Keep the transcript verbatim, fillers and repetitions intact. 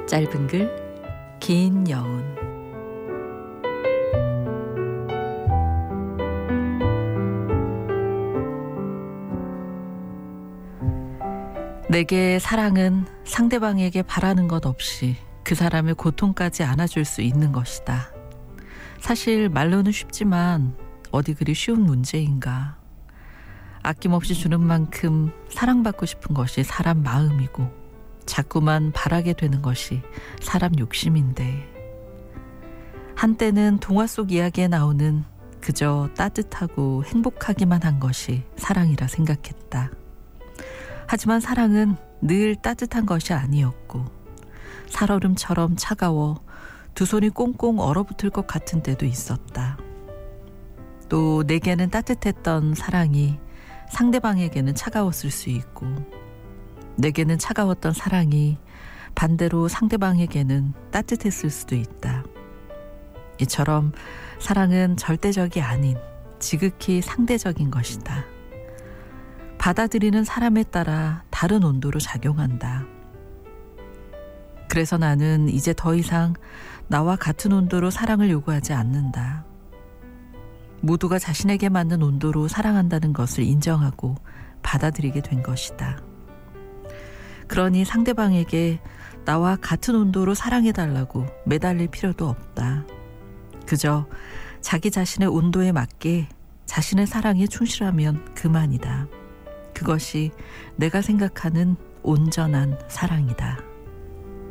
짧은 글, 긴 여운. 내게 사랑은 상대방에게 바라는 것 없이 그 사람의 고통까지 안아줄 수 있는 것이다. 사실 말로는 쉽지만 어디 그리 쉬운 문제인가. 아낌없이 주는 만큼 사랑받고 싶은 것이 사람 마음이고 자꾸만 바라게 되는 것이 사람 욕심인데, 한때는 동화 속 이야기에 나오는 그저 따뜻하고 행복하기만 한 것이 사랑이라 생각했다. 하지만 사랑은 늘 따뜻한 것이 아니었고 살얼음처럼 차가워 두 손이 꽁꽁 얼어붙을 것 같은 때도 있었다. 또 내게는 따뜻했던 사랑이 상대방에게는 차가웠을 수 있고, 내게는 차가웠던 사랑이 반대로 상대방에게는 따뜻했을 수도 있다. 이처럼 사랑은 절대적이 아닌 지극히 상대적인 것이다. 받아들이는 사람에 따라 다른 온도로 작용한다. 그래서 나는 이제 더 이상 나와 같은 온도로 사랑을 요구하지 않는다. 모두가 자신에게 맞는 온도로 사랑한다는 것을 인정하고 받아들이게 된 것이다. 그러니 상대방에게 나와 같은 온도로 사랑해달라고 매달릴 필요도 없다. 그저 자기 자신의 온도에 맞게 자신의 사랑에 충실하면 그만이다. 그것이 내가 생각하는 온전한 사랑이다.